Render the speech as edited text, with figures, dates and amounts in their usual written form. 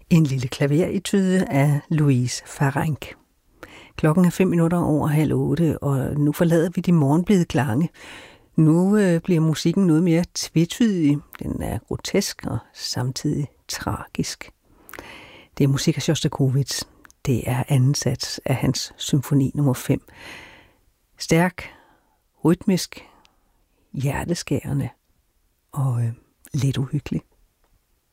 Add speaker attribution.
Speaker 1: En lille klaveretude af Louise Farenc. Klokken er 7:05, og nu forlader vi de morgenblide klange. Nu bliver musikken noget mere tvetydig. Den er grotesk og samtidig tragisk. Det er musik af Sjostakovitj. Det er anden sats af hans symfoni nummer 5. Stærk, rytmisk, hjerteskærende og lidt uhyggelig.